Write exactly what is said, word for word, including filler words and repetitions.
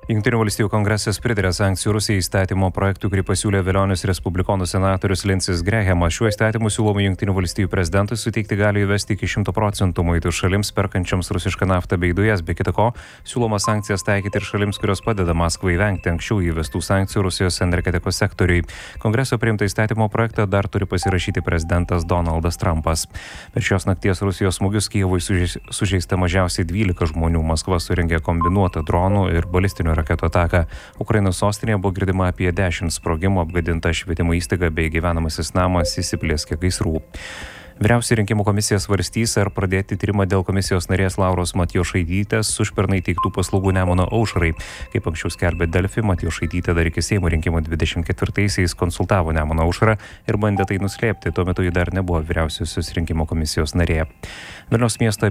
Jungtinių valstijų kongresas pritarė sankcijų Rusijai įstatymo projektui, kurį pasiūlė Velionis respublikonų senatorius Lindsey Grahamas. Šiuo įstatymu siūloma Jungtinių valstijų prezidentui suteikti galią įvesti iki šimto procentų muitų šalims perkančioms rusišką naftą bei dujas. Be kita ko, siūloma sankcijas taikyti ir šalims, kurios padeda Maskvai vengti anksčiau įvestų sankcijų Rusijos energetikos sektoriui. Kongreso priimtą įstatymo projektą dar turi pasirašyti prezidentas Donaldas Trumpas. Per šios nakties Rusijos smūgius Kijevui sužeista mažiausiai dvylika žmonių. Maskva surengė kombinuotą dronų ir balistinių raketų ataką. Ukrainos sostinėje buvo girdima apie dešimt sprogimų, apgadinta švietimo įstaiga bei gyvenamasis namas, įsiplieskė gaisrų. Vyriausioji rinkimų komisija svarstys, ar pradėti tyrimą dėl komisijos narės Lauros Matjošaitytės užpernai teiktų paslaugų Nemuno aušrai. Kaip anksčiau skelbė Delfi, Matjošaitytė dar iki Seimo rinkimų dvidešimt ketvirtaisiais konsultavo Nemuno aušrą ir bandė tai nuslėpti. Tuo metu ji dar nebuvo vyriausiosios rinkimų komisijos narė. Vilniaus miesto